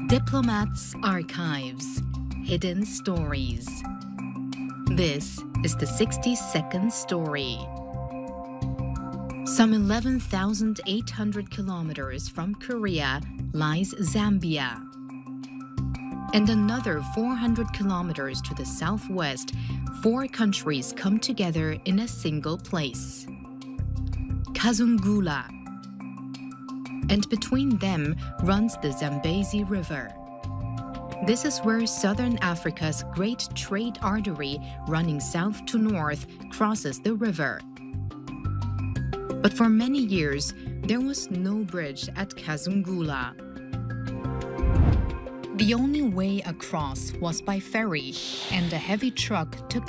Diplomats' Archives, Hidden Stories. This is the 60-second story. Some 11,800 kilometers from Korea lies Zambia. And another 400 kilometers to the southwest, 4 countries come together in a single place. Kazungula. And between them runs the Zambezi River. This is where southern Africa's great trade artery running south to north crosses the river. But for many years, there was no bridge at Kazungula. The only way across was by ferry, and a heavy truck took